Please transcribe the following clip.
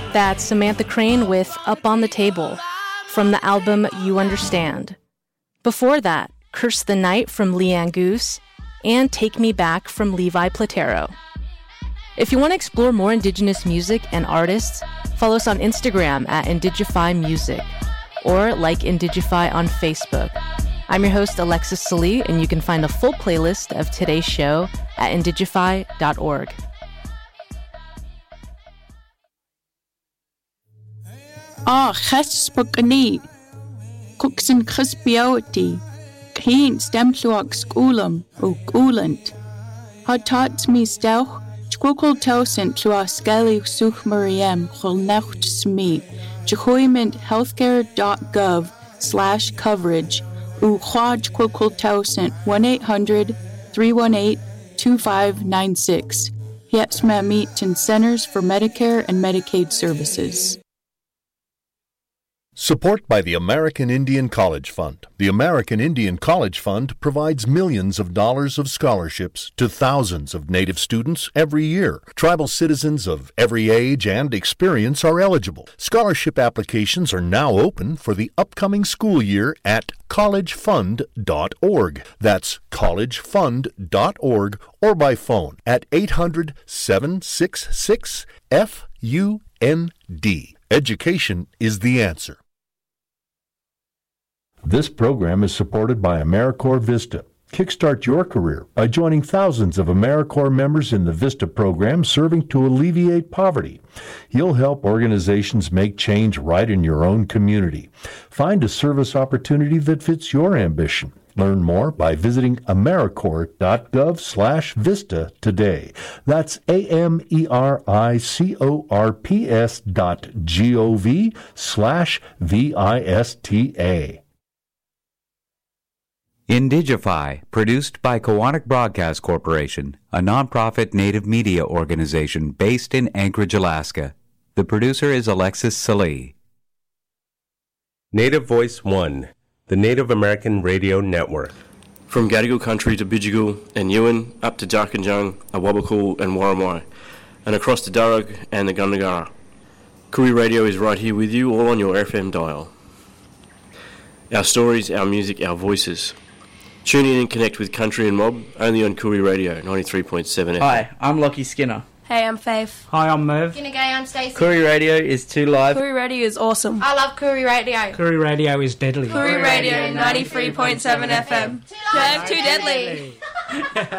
That's Samantha Crane with Up on the Table from the album You Understand. Before that, Curse the Night from Leanne Goose and Take Me Back from Levi Platero. If you want to explore more Indigenous music and artists, follow us on Instagram at Indigify Music or like Indigify on Facebook. I'm your host, Alexis Salee, and you can find a full playlist of today's show at indigify.org. Ches spokani, cooks and crispioti, keen stemtluak schoolam, o coolant. Had taught me stouch, squokal tousent to a skelly such mariem, hol necht sme, jehoymenthealthcare.gov/coverage, u quad squokal tousent 1-800-318-2596. Hiets ma meet in Centers for Medicare and Medicaid Services. Support by the American Indian College Fund. The American Indian College Fund provides millions of dollars of scholarships to thousands of Native students every year. Tribal citizens of every age and experience are eligible. Scholarship applications are now open for the upcoming school year at collegefund.org. That's collegefund.org or by phone at 800-766-FUND. Education is the answer. This program is supported by AmeriCorps Vista. Kickstart your career by joining thousands of AmeriCorps members in the VISTA program serving to alleviate poverty. You'll help organizations make change right in your own community. Find a service opportunity that fits your ambition. Learn more by visiting americorps.gov/vista today. That's americorps.gov/VISTA. Indigify, produced by Koahnic Broadcast Corporation, a nonprofit Native media organization based in Anchorage, Alaska. The producer is Alexis Salee. Native Voice One, the Native American Radio Network. From Gadigal country to Bidjigal and Yuin, up to Darkinjung, Awabakal and Warramai, and across to Darug and the Gundagara. Koori Radio is right here with you, all on your FM dial. Our stories, our music, our voices. Tune in and connect with Country and Mob, only on Koori Radio, 93.7 FM. Hi, I'm Lockie Skinner. Hey, I'm Faith. Hi, I'm Merv. G'day, I'm Stacey. Koori Radio is too live. Koori Radio is awesome. I love Koori Radio. Koori Radio is deadly. Koori Radio, 93.7 FM. Too deadly.